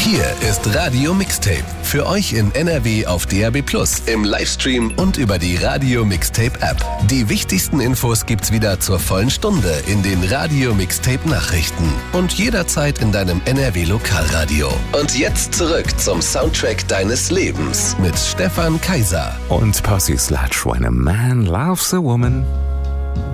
Hier ist Radio Mixtape. Für euch in NRW auf DAB+, im Livestream und über die Radio Mixtape App. Die wichtigsten Infos gibt's wieder zur vollen Stunde in den Radio Mixtape Nachrichten und jederzeit in deinem NRW Lokalradio. Und jetzt zurück zum Soundtrack deines Lebens mit Stefan Kaiser und Percy Sledge. When a man loves a woman.